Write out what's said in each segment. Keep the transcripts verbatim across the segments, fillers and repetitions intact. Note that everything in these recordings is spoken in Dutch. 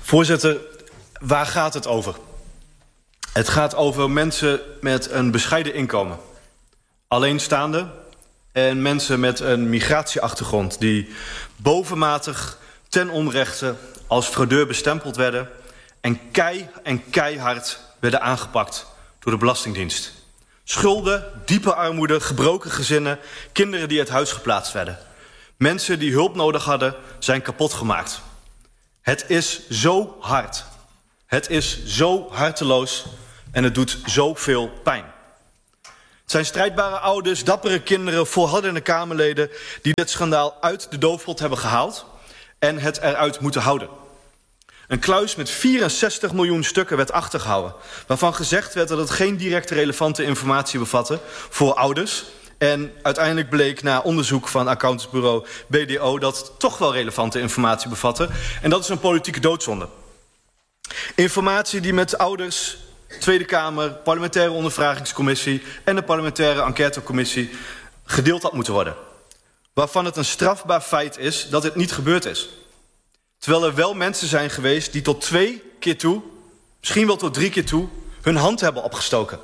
Voorzitter, waar gaat het over? Het gaat over mensen met een bescheiden inkomen. Alleenstaande en mensen met een migratieachtergrond die bovenmatig ten onrechte als fraudeur bestempeld werden en, kei en keihard werden aangepakt door de Belastingdienst. Schulden, diepe armoede, gebroken gezinnen, kinderen die uit huis geplaatst werden. Mensen die hulp nodig hadden, zijn kapot gemaakt. Het is zo hard. Het is zo harteloos en het doet zoveel pijn. Het zijn strijdbare ouders, dappere kinderen, volhardende Kamerleden die dit schandaal uit de doofpot hebben gehaald en het eruit moeten houden. Een kluis met vierenzestig miljoen stukken werd achtergehouden, waarvan gezegd werd dat het geen directe relevante informatie bevatte voor ouders. En uiteindelijk bleek na onderzoek van accountantsbureau B D O dat het toch wel relevante informatie bevatte. En dat is een politieke doodzonde. Informatie die met ouders, Tweede Kamer, parlementaire ondervragingscommissie en de parlementaire enquêtecommissie gedeeld had moeten worden. Waarvan het een strafbaar feit is dat het niet gebeurd is. Terwijl er wel mensen zijn geweest die tot twee keer toe, misschien wel tot drie keer toe, hun hand hebben opgestoken.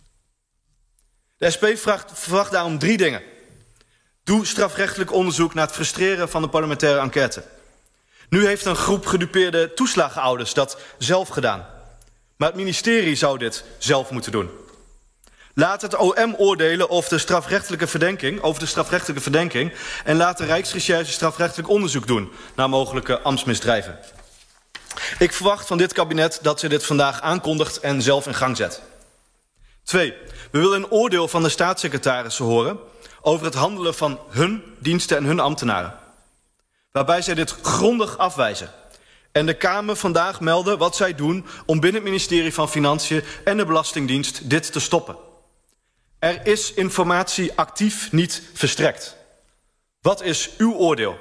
De S P vraagt, verwacht daarom drie dingen. Doe strafrechtelijk onderzoek naar het frustreren van de parlementaire enquête. Nu heeft een groep gedupeerde toeslagenouders dat zelf gedaan. Maar het ministerie zou dit zelf moeten doen. Laat het O M oordelen of de strafrechtelijke verdenking, over de strafrechtelijke verdenking en laat de Rijksrecherche strafrechtelijk onderzoek doen naar mogelijke ambtsmisdrijven. Ik verwacht van dit kabinet dat ze dit vandaag aankondigt en zelf in gang zet. Twee, we willen een oordeel van de staatssecretarissen horen over het handelen van hun diensten en hun ambtenaren. Waarbij zij dit grondig afwijzen. En de Kamer vandaag melden wat zij doen om binnen het ministerie van Financiën en de Belastingdienst dit te stoppen. Er is informatie actief niet verstrekt. Wat is uw oordeel?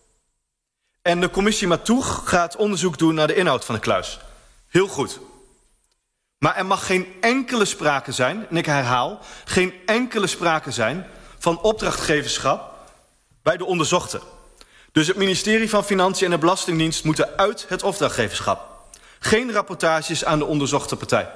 En de commissie Matoeg gaat onderzoek doen naar de inhoud van de kluis. Heel goed. Maar er mag geen enkele sprake zijn, en ik herhaal, geen enkele sprake zijn van opdrachtgeverschap bij de onderzochten. Dus het ministerie van Financiën en de Belastingdienst moeten uit het opdrachtgeverschap. Geen rapportages aan de onderzochte partij.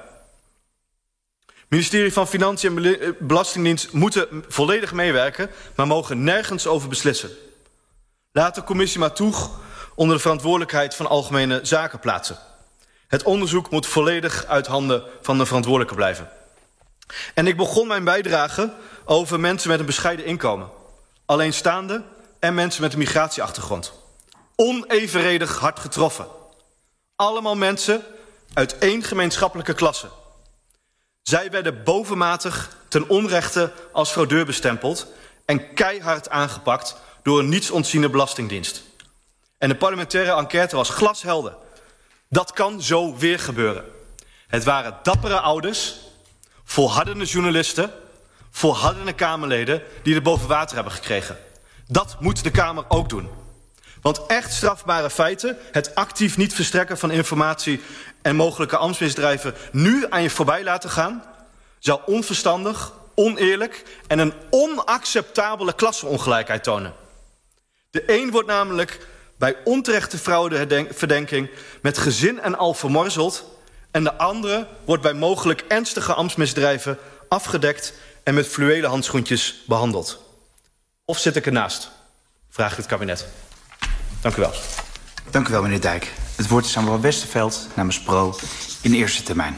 Het ministerie van Financiën en Belastingdienst moeten volledig meewerken, maar mogen nergens over beslissen. Laat de commissie Matoeg onder de verantwoordelijkheid van Algemene Zaken plaatsen. Het onderzoek moet volledig uit handen van de verantwoordelijke blijven. En ik begon mijn bijdrage over mensen met een bescheiden inkomen. Alleenstaande en mensen met een migratieachtergrond. Onevenredig hard getroffen. Allemaal mensen uit één gemeenschappelijke klasse. Zij werden bovenmatig ten onrechte als fraudeur bestempeld en keihard aangepakt door een nietsontziende belastingdienst. En de parlementaire enquête was glashelder. Dat kan zo weer gebeuren. Het waren dappere ouders, volhardende journalisten, volhardende Kamerleden die er boven water hebben gekregen. Dat moet de Kamer ook doen. Want echt strafbare feiten, het actief niet verstrekken van informatie en mogelijke ambtsmisdrijven nu aan je voorbij laten gaan, zou onverstandig, oneerlijk en een onacceptabele klassenongelijkheid tonen. De een wordt namelijk bij onterechte fraudeverdenking met gezin en al vermorzeld en de andere wordt bij mogelijk ernstige ambtsmisdrijven afgedekt en met fluwelen handschoentjes behandeld. Of zit ik ernaast? Vraagt het kabinet. Dank u wel. Dank u wel, meneer Dijk. Het woord is aan mevrouw Westerveld namens Pro in eerste termijn.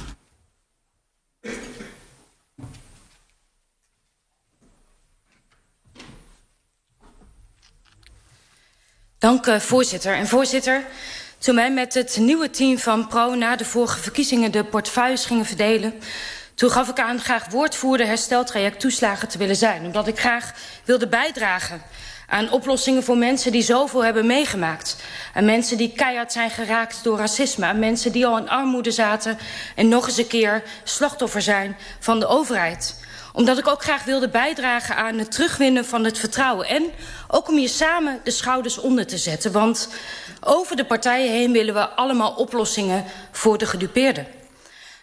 Dank, uh, voorzitter. En voorzitter, toen wij met het nieuwe team van Pro na de vorige verkiezingen de portefeuilles gingen verdelen, toen gaf ik aan graag woordvoerder hersteltraject toeslagen te willen zijn. Omdat ik graag wilde bijdragen aan oplossingen voor mensen die zoveel hebben meegemaakt. Aan mensen die keihard zijn geraakt door racisme. Aan mensen die al in armoede zaten en nog eens een keer slachtoffer zijn van de overheid. Omdat ik ook graag wilde bijdragen aan het terugwinnen van het vertrouwen. En ook om hier samen de schouders onder te zetten. Want over de partijen heen willen we allemaal oplossingen voor de gedupeerden.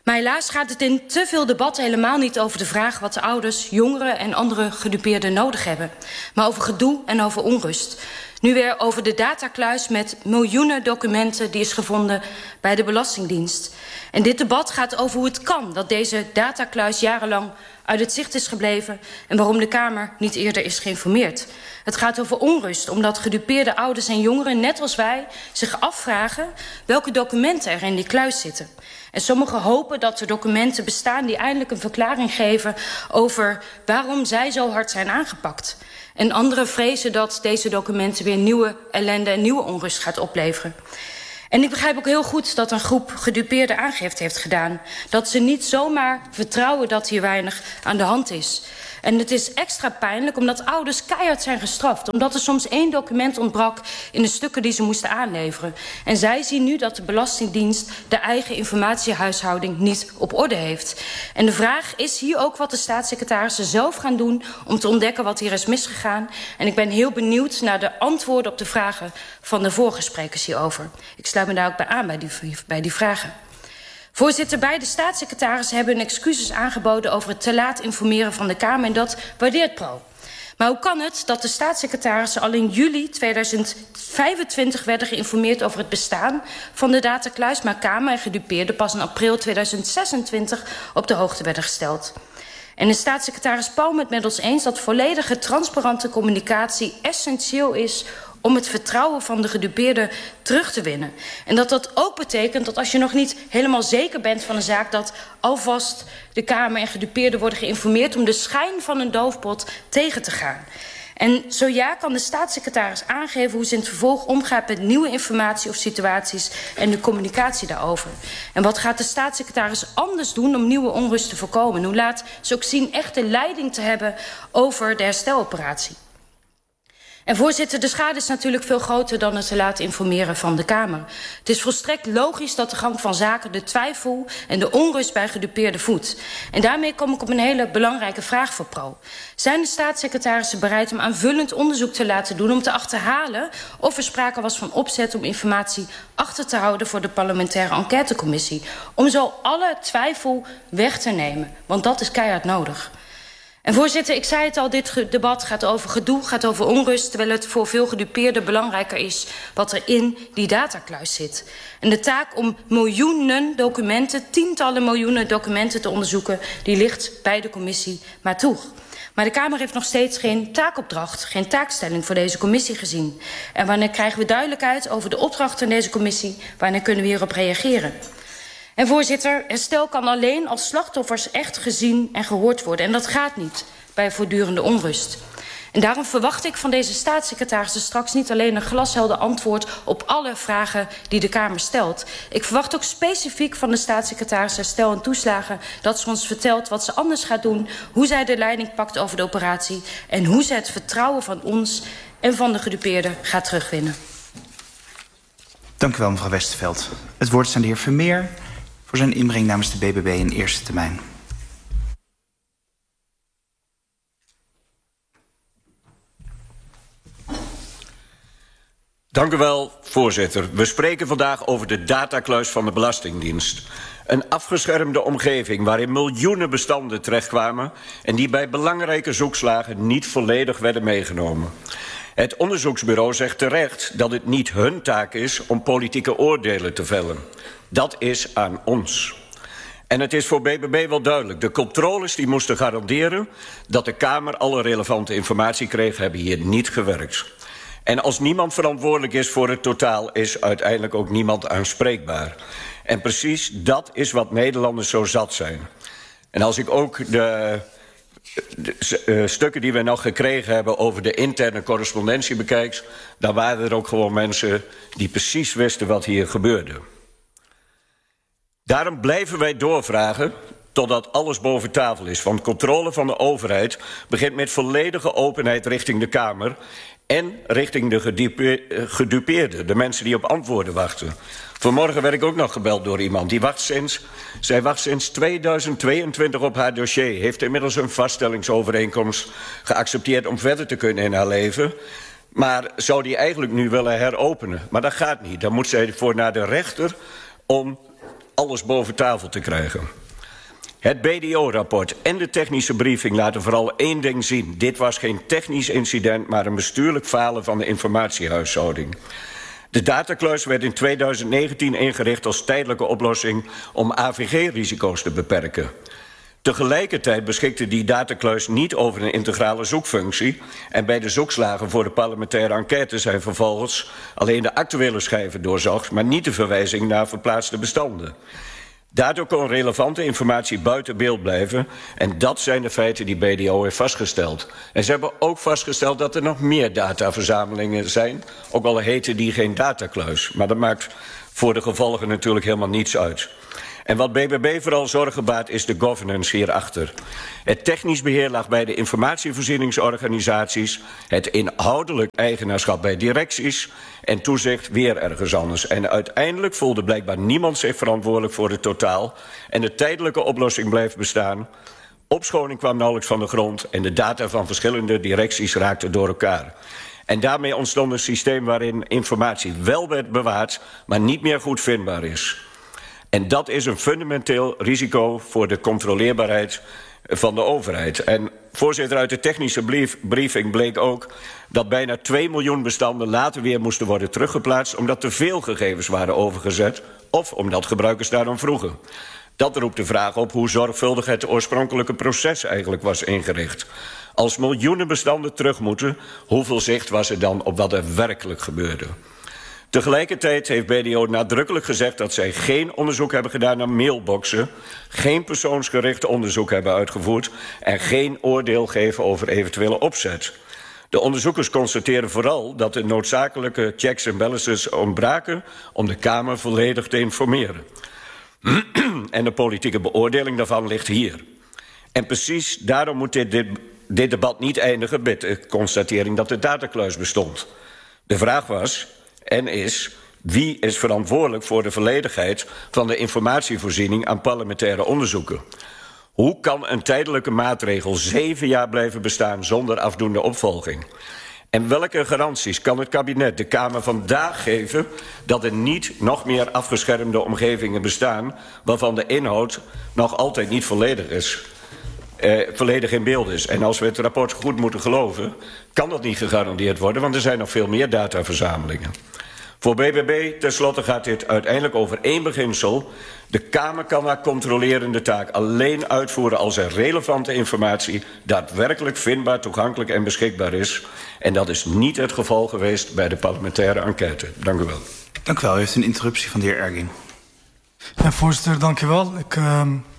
Maar helaas gaat het in te veel debatten helemaal niet over de vraag wat de ouders, jongeren en andere gedupeerden nodig hebben. Maar over gedoe en over onrust. Nu weer over de datakluis met miljoenen documenten die is gevonden bij de Belastingdienst. En dit debat gaat over hoe het kan dat deze datakluis jarenlang uit het zicht is gebleven en waarom de Kamer niet eerder is geïnformeerd. Het gaat over onrust, omdat gedupeerde ouders en jongeren, net als wij, zich afvragen welke documenten er in die kluis zitten. En sommigen hopen dat er documenten bestaan die eindelijk een verklaring geven over waarom zij zo hard zijn aangepakt. En anderen vrezen dat deze documenten weer nieuwe ellende en nieuwe onrust gaat opleveren. En ik begrijp ook heel goed dat een groep gedupeerden aangifte heeft gedaan. Dat ze niet zomaar vertrouwen dat hier weinig aan de hand is. En het is extra pijnlijk omdat ouders keihard zijn gestraft. Omdat er soms één document ontbrak in de stukken die ze moesten aanleveren. En zij zien nu dat de Belastingdienst de eigen informatiehuishouding niet op orde heeft. En de vraag is hier ook wat de staatssecretarissen zelf gaan doen om te ontdekken wat hier is misgegaan. En ik ben heel benieuwd naar de antwoorden op de vragen van de vorige sprekers hierover. Ik sluit me daar ook bij aan bij die, bij die vragen. Voorzitter, beide staatssecretarissen hebben hun excuses aangeboden over het te laat informeren van de Kamer en dat waardeert Pro. Maar hoe kan het dat de staatssecretarissen al in juli tweeduizend vijfentwintig werden geïnformeerd over het bestaan van de datakluis, maar Kamer en gedupeerden pas in april tweeduizend zesentwintig op de hoogte werden gesteld? En de staatssecretaris Palm het met ons eens dat volledige transparante communicatie essentieel is om het vertrouwen van de gedupeerden terug te winnen. En dat dat ook betekent dat als je nog niet helemaal zeker bent van een zaak, dat alvast de Kamer en gedupeerden worden geïnformeerd om de schijn van een doofpot tegen te gaan. En zo ja, kan de staatssecretaris aangeven hoe ze in het vervolg omgaat met nieuwe informatie of situaties en de communicatie daarover. En wat gaat de staatssecretaris anders doen om nieuwe onrust te voorkomen? En hoe laat ze ook zien echt de leiding te hebben over de hersteloperatie? En voorzitter, de schade is natuurlijk veel groter dan het te laten informeren van de Kamer. Het is volstrekt logisch dat de gang van zaken de twijfel en de onrust bij gedupeerden voedt. En daarmee kom ik op een hele belangrijke vraag voor Pro. Zijn de staatssecretarissen bereid om aanvullend onderzoek te laten doen om te achterhalen of er sprake was van opzet om informatie achter te houden voor de parlementaire enquêtecommissie? Om zo alle twijfel weg te nemen, want dat is keihard nodig. En voorzitter, ik zei het al, dit debat gaat over gedoe, gaat over onrust, terwijl het voor veel gedupeerden belangrijker is wat er in die datakluis zit. En de taak om miljoenen documenten, tientallen miljoenen documenten te onderzoeken, die ligt bij de commissie maar toe. Maar de Kamer heeft nog steeds geen taakopdracht, geen taakstelling voor deze commissie gezien. En wanneer krijgen we duidelijkheid over de opdracht in deze commissie? Wanneer kunnen we hierop reageren? En voorzitter, herstel kan alleen als slachtoffers echt gezien en gehoord worden. En dat gaat niet bij voortdurende onrust. En daarom verwacht ik van deze staatssecretarissen straks niet alleen een glashelder antwoord op alle vragen die de Kamer stelt. Ik verwacht ook specifiek van de staatssecretaris Herstel en Toeslagen dat ze ons vertelt wat ze anders gaat doen, hoe zij de leiding pakt over de operatie en hoe ze het vertrouwen van ons en van de gedupeerden gaat terugwinnen. Dank u wel, mevrouw Westerveld. Het woord is aan de heer Vermeer voor zijn inbreng namens de B B B in eerste termijn. Dank u wel, voorzitter. We spreken vandaag over de datakluis van de Belastingdienst. Een afgeschermde omgeving waarin miljoenen bestanden terechtkwamen en die bij belangrijke zoekslagen niet volledig werden meegenomen. Het onderzoeksbureau zegt terecht dat het niet hun taak is om politieke oordelen te vellen. Dat is aan ons. En het is voor B B B wel duidelijk. De controles die moesten garanderen dat de Kamer alle relevante informatie kreeg, hebben hier niet gewerkt. En als niemand verantwoordelijk is voor het totaal, is uiteindelijk ook niemand aanspreekbaar. En precies dat is wat Nederlanders zo zat zijn. En als ik ook de, de uh, stukken die we nog gekregen hebben over de interne correspondentie bekijk, dan waren er ook gewoon mensen die precies wisten wat hier gebeurde. Daarom blijven wij doorvragen totdat alles boven tafel is. Want controle van de overheid begint met volledige openheid richting de Kamer en richting de gedupeerden, de mensen die op antwoorden wachten. Vanmorgen werd ik ook nog gebeld door iemand. Die wacht sinds, zij wacht sinds tweeduizend tweeëntwintig op haar dossier. Heeft inmiddels een vaststellingsovereenkomst geaccepteerd om verder te kunnen in haar leven. Maar zou die eigenlijk nu willen heropenen. Maar dat gaat niet. Dan moet zij voor naar de rechter om alles boven tafel te krijgen. Het B D O-rapport en de technische briefing laten vooral één ding zien. Dit was geen technisch incident, maar een bestuurlijk falen van de informatiehuishouding. De datakluis werd in tweeduizend negentien ingericht als tijdelijke oplossing om A V G-risico's te beperken. Tegelijkertijd beschikte die datakluis niet over een integrale zoekfunctie en bij de zoekslagen voor de parlementaire enquête zijn vervolgens alleen de actuele schijven doorzocht, maar niet de verwijzing naar verplaatste bestanden. Daardoor kon relevante informatie buiten beeld blijven en dat zijn de feiten die B D O heeft vastgesteld. En ze hebben ook vastgesteld dat er nog meer dataverzamelingen zijn, ook al heten die geen datakluis. Maar dat maakt voor de gevolgen natuurlijk helemaal niets uit. En wat B B B vooral zorgen baart is de governance hierachter. Het technisch beheer lag bij de informatievoorzieningsorganisaties, het inhoudelijk eigenaarschap bij directies en toezicht weer ergens anders. En uiteindelijk voelde blijkbaar niemand zich verantwoordelijk voor het totaal en de tijdelijke oplossing bleef bestaan. Opschoning kwam nauwelijks van de grond en de data van verschillende directies raakten door elkaar. En daarmee ontstond een systeem waarin informatie wel werd bewaard, maar niet meer goed vindbaar is. En dat is een fundamenteel risico voor de controleerbaarheid van de overheid. En voorzitter, uit de technische brief, briefing bleek ook dat bijna twee miljoen bestanden later weer moesten worden teruggeplaatst omdat te veel gegevens waren overgezet of omdat gebruikers daarom vroegen. Dat roept de vraag op hoe zorgvuldig het oorspronkelijke proces eigenlijk was ingericht. Als miljoenen bestanden terug moeten, hoeveel zicht was er dan op wat er werkelijk gebeurde? Tegelijkertijd heeft B D O nadrukkelijk gezegd dat zij geen onderzoek hebben gedaan naar mailboxen, geen persoonsgericht onderzoek hebben uitgevoerd en geen oordeel geven over eventuele opzet. De onderzoekers constateren vooral dat de noodzakelijke checks en balances ontbraken om de Kamer volledig te informeren. En de politieke beoordeling daarvan ligt hier. En precies daarom moet dit, dit, dit debat niet eindigen met de constatering dat de datakluis bestond. De vraag was en is: wie is verantwoordelijk voor de volledigheid van de informatievoorziening aan parlementaire onderzoeken? Hoe kan een tijdelijke maatregel zeven jaar blijven bestaan zonder afdoende opvolging? En welke garanties kan het kabinet de Kamer vandaag geven dat er niet nog meer afgeschermde omgevingen bestaan waarvan de inhoud nog altijd niet volledig is? Uh, volledig in beeld is. En als we het rapport goed moeten geloven, kan dat niet gegarandeerd worden, want er zijn nog veel meer dataverzamelingen. Voor B B B tenslotte gaat dit uiteindelijk over één beginsel. De Kamer kan haar controlerende taak alleen uitvoeren als er relevante informatie daadwerkelijk vindbaar, toegankelijk en beschikbaar is. En dat is niet het geval geweest bij de parlementaire enquête. Dank u wel. Dank u wel. U heeft een interruptie van de heer Ergin. Ja, voorzitter, dank u wel. Ik uh,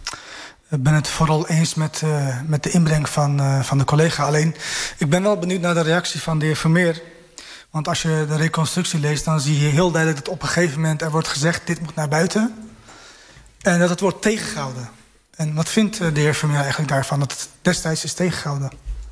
ben het vooral eens met, uh, met de inbreng van, uh, van de collega. Alleen, ik ben wel benieuwd naar de reactie van de heer Vermeer. Want als je de reconstructie leest, dan zie je heel duidelijk dat op een gegeven moment er wordt gezegd: dit moet naar buiten. En dat het wordt tegengehouden. En wat vindt de heer Vermeer eigenlijk daarvan, dat het destijds is tegengehouden?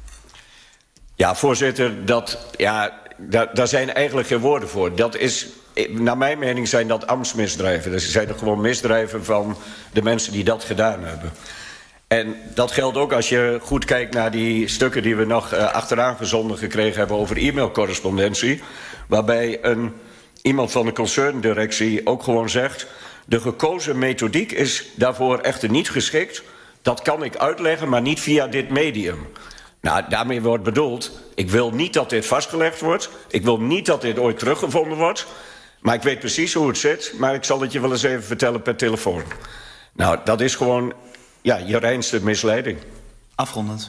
Ja, voorzitter, dat, ja, daar, daar zijn eigenlijk geen woorden voor. Dat is, naar mijn mening zijn dat ambtsmisdrijven. Dus zijn er gewoon misdrijven van de mensen die dat gedaan hebben. En dat geldt ook als je goed kijkt naar die stukken die we nog uh, achteraan gezonden gekregen hebben over e-mailcorrespondentie. Waarbij een, iemand van de concerndirectie ook gewoon zegt: de gekozen methodiek is daarvoor echter niet geschikt. Dat kan ik uitleggen, maar niet via dit medium. Nou, daarmee wordt bedoeld: ik wil niet dat dit vastgelegd wordt. Ik wil niet dat dit ooit teruggevonden wordt. Maar ik weet precies hoe het zit. Maar ik zal het je wel eens even vertellen per telefoon. Nou, dat is gewoon, ja, je reinste misleiding. Afrondend.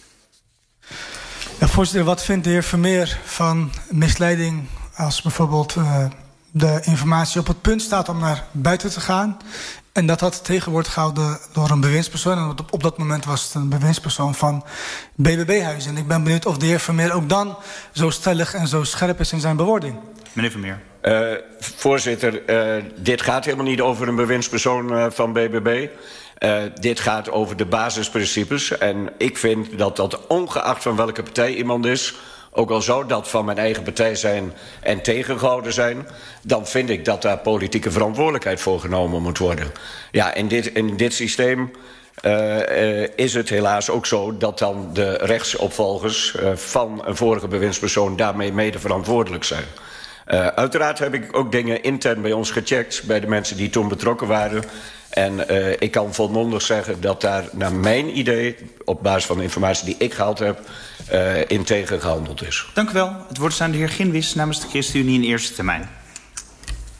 Ja, voorzitter, wat vindt de heer Vermeer van misleiding als bijvoorbeeld uh, de informatie op het punt staat om naar buiten te gaan en dat dat tegen wordt gehouden door een bewindspersoon? En op, op dat moment was het een bewindspersoon van B B B-huizen. En ik ben benieuwd of de heer Vermeer ook dan zo stellig en zo scherp is in zijn bewoording. Meneer Vermeer. Uh, voorzitter, uh, dit gaat helemaal niet over een bewindspersoon uh, van B B B. Uh, dit gaat over de basisprincipes. En ik vind dat dat ongeacht van welke partij iemand is, ook al zou dat van mijn eigen partij zijn en tegengehouden zijn, dan vind ik dat daar politieke verantwoordelijkheid voor genomen moet worden. Ja, in dit, in dit systeem uh, uh, is het helaas ook zo dat dan de rechtsopvolgers uh, van een vorige bewindspersoon daarmee mede verantwoordelijk zijn. Uh, uiteraard heb ik ook dingen intern bij ons gecheckt, bij de mensen die toen betrokken waren. En uh, ik kan volmondig zeggen dat daar naar mijn idee, op basis van de informatie die ik gehaald heb, uh, integer gehandeld is. Dank u wel. Het woord is aan de heer Ginwis namens de ChristenUnie in eerste termijn.